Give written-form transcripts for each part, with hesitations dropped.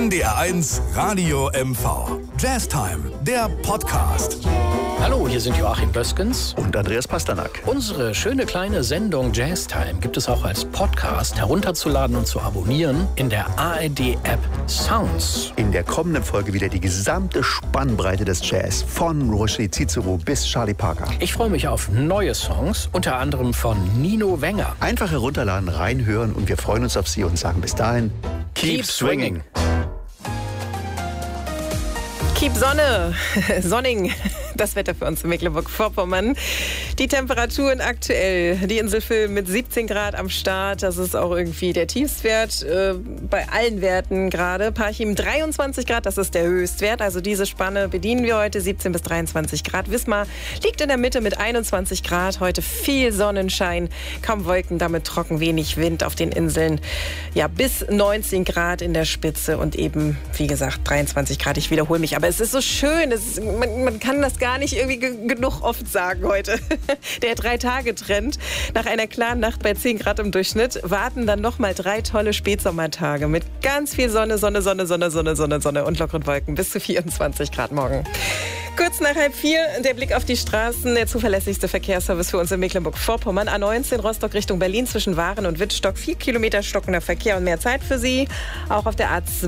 NDR1 Radio MV. Jazztime, der Podcast. Hallo, hier sind Joachim Böskens und Andreas Pasternak. Unsere schöne kleine Sendung Jazztime gibt es auch als Podcast herunterzuladen und zu abonnieren in der ARD-App Sounds. In der kommenden Folge wieder die gesamte Spannbreite des Jazz, von Roger Cicero bis Charlie Parker. Ich freue mich auf neue Songs, unter anderem von Nino Wenger. Einfach herunterladen, reinhören und wir freuen uns auf Sie und sagen bis dahin, Keep swinging. Keep Sonne, Sonning, das Wetter für uns in Mecklenburg-Vorpommern. Die Temperaturen aktuell, die Insel Vilm mit 17 Grad am Start, das ist auch irgendwie der Tiefstwert bei allen Werten gerade. Parchim 23 Grad, das ist der Höchstwert, also diese Spanne bedienen wir heute, 17 bis 23 Grad. Wismar liegt in der Mitte mit 21 Grad, heute viel Sonnenschein, kaum Wolken, damit trocken, wenig Wind auf den Inseln. Ja, bis 19 Grad in der Spitze und eben, wie gesagt, 23 Grad, ich wiederhole mich, aber es ist so schön, man kann das gar nicht irgendwie genug oft sagen heute. Der 3-Tage-Trend. Nach einer klaren Nacht bei 10 Grad im Durchschnitt warten dann nochmal 3 tolle Spätsommertage mit ganz viel Sonne und lockeren Wolken bis zu 24 Grad morgen. Kurz nach 3:30 der Blick auf die Straßen, der zuverlässigste Verkehrsservice für uns in Mecklenburg-Vorpommern. A19 Rostock Richtung Berlin zwischen Waren und Wittstock. 4 Kilometer stockender Verkehr und mehr Zeit für Sie. Auch auf der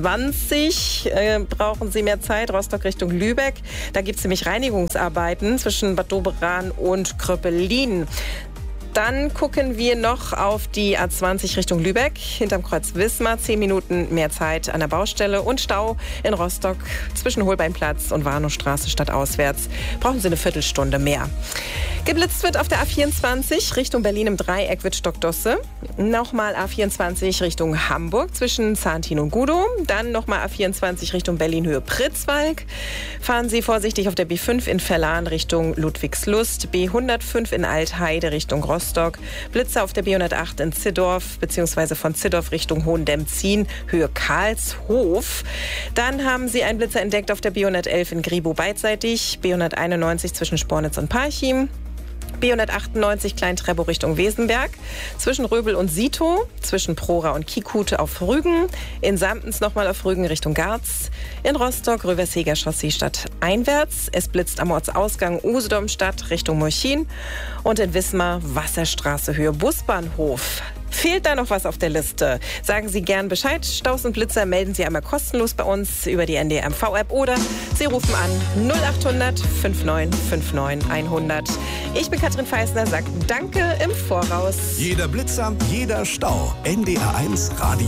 A20 brauchen Sie mehr Zeit. Rostock Richtung Lübeck. Da gibt es nämlich Reinigungsarbeiten zwischen Bad Doberan und Kröppelin. Dann gucken wir noch auf die A20 Richtung Lübeck, hinterm Kreuz Wismar, 10 Minuten mehr Zeit an der Baustelle und Stau in Rostock zwischen Holbeinplatz und Warnowstraße stadtauswärts. Brauchen Sie eine Viertelstunde mehr. Geblitzt wird auf der A24 Richtung Berlin im Dreieck Wittstock-Dosse. Nochmal A24 Richtung Hamburg zwischen Zahntin und Gudow. Dann nochmal A24 Richtung Berlin-Höhe Pritzwalk. Fahren Sie vorsichtig auf der B5 in Verlan Richtung Ludwigslust. B105 in Altheide Richtung Rostock. Blitzer auf der B108 in Ziddorf bzw. von Ziddorf Richtung Hohendemzin, Höhe Karlshof. Dann haben Sie einen Blitzer entdeckt auf der B111 in Gribow beidseitig. B191 zwischen Spornitz und Parchim. B198 Klein-Treppow Richtung Wesenberg, zwischen Röbel und Sito, zwischen Prora und Kikute auf Rügen, in Samtens nochmal auf Rügen Richtung Garz, in Rostock Röversheger Chaussee stadteinwärts, es blitzt am Ortsausgang Usedom-Stadt Richtung Molchin und in Wismar Wasserstraße Höhe Busbahnhof. Fehlt da noch was auf der Liste? Sagen Sie gern Bescheid. Staus und Blitzer melden Sie einmal kostenlos bei uns über die NDR MV-App oder Sie rufen an 0800 5959 100. Ich bin Katrin Feisner, sage Danke im Voraus. Jeder Blitzer, jeder Stau. NDR1 Radio.